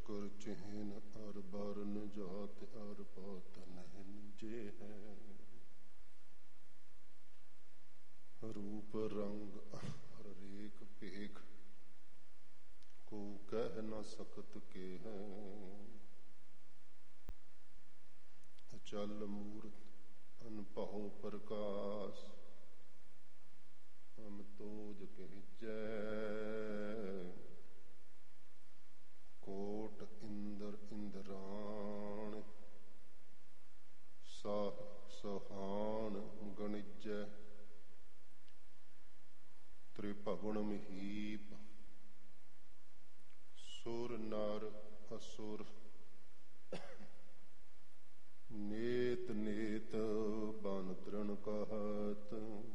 कर चिन्ह अर बरन जात अर पात नहन जे है। रूप रंग अर रेख पेख को कह न सकत के है। अचल मूर्त अनपहो प्रकाश हम तोज कहजै। कोट इंद्र इंद्राण साह सहान गणिजै। त्रिभुवन महीप सुर नर असुर। नेत नेत बन तृण कहत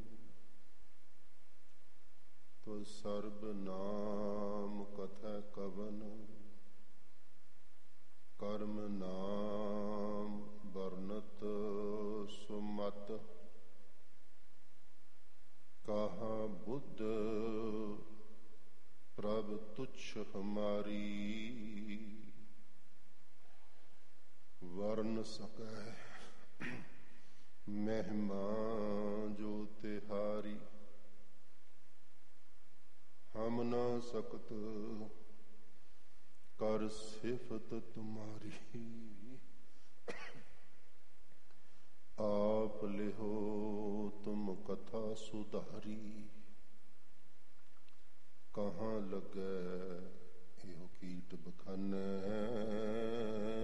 तो सर्ब नाम कथा कवन। कर्म नाम वर्णत सुमत। कहा बुद्ध प्रभ तुच्छ हमारी। वर्ण सकै महिमा जो तिहारी। हम न सकत कर सिफत तुम्हारी। आप लिहो तुम कथा सुधारी। कहाँ लगे यो कीट बखाने।